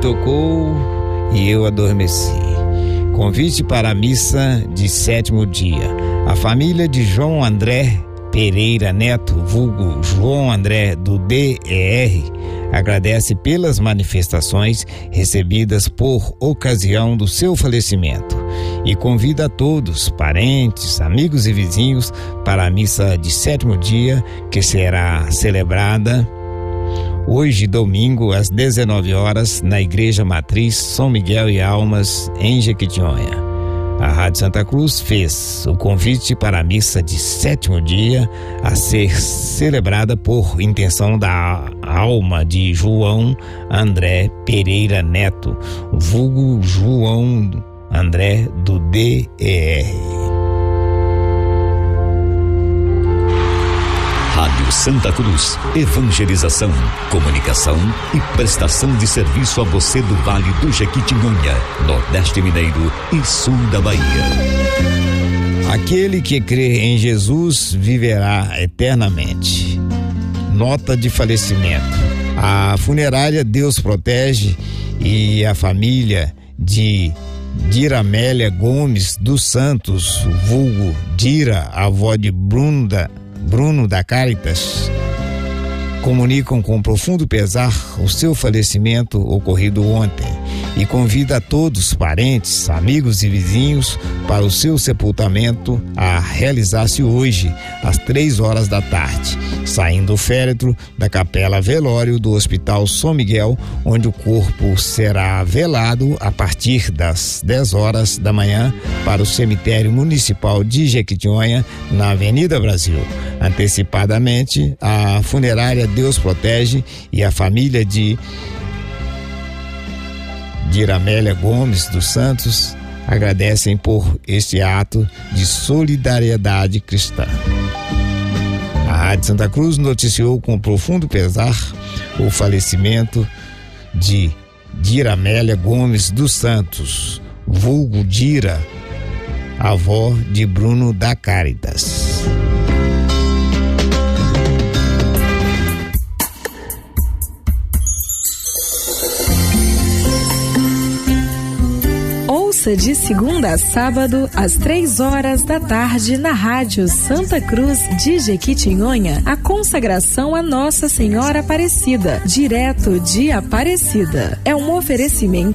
tocou e eu adormeci. Convite para a missa de 7º dia. A família de João André Pereira Neto, vulgo João André do DER, agradece pelas manifestações recebidas por ocasião do seu falecimento e convida a todos, parentes, amigos e vizinhos, para a missa de 7º dia, que será celebrada hoje, domingo, às 19 horas, na Igreja Matriz São Miguel e Almas, em Jequitinhonha. A Rádio Santa Cruz fez o convite para a missa de 7º dia a ser celebrada por intenção da alma de João André Pereira Neto, vulgo João André do DER. Rádio Santa Cruz, evangelização, comunicação e prestação de serviço a você do Vale do Jequitinhonha, Nordeste Mineiro e Sul da Bahia. Aquele que crê em Jesus viverá eternamente. Nota de falecimento. A funerária Deus Protege e a família de Diramélia Gomes dos Santos, vulgo Dira, avó de Bruno da Caritas, comunicam com profundo pesar o seu falecimento ocorrido ontem e convida a todos, parentes, amigos e vizinhos, para o seu sepultamento a realizar-se hoje, às 3 horas da tarde, saindo o féretro da Capela Velório do Hospital São Miguel, onde o corpo será velado a partir das 10 horas da manhã para o cemitério municipal de Jequitinhonha, na Avenida Brasil. Antecipadamente, a funerária Deus Protege e a família de Diramélia Gomes dos Santos agradecem por este ato de solidariedade cristã. A Rádio Santa Cruz noticiou com profundo pesar o falecimento de Diramélia Gomes dos Santos, vulgo Dira, avó de Bruno da Caritas. De segunda a sábado, às 3 horas da tarde, na Rádio Santa Cruz de Jequitinhonha, a consagração a Nossa Senhora Aparecida, direto de Aparecida. É um oferecimento